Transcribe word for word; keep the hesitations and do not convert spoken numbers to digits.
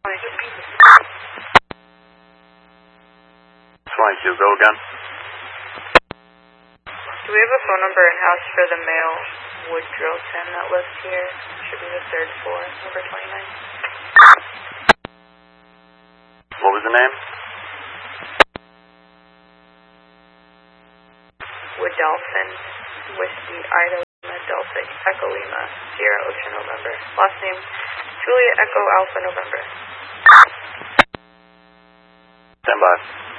twenty-two, go again. Do we have a phone number in-house for the male Woodrillton that lives here? Should be the third floor, number twenty-nine. What was the name? Woodelphin, Whiskey, Ida, Lima, Delta, Echo Lima, Sierra Ocean, November. Last name, Julia Echo Alpha, November. Stand by.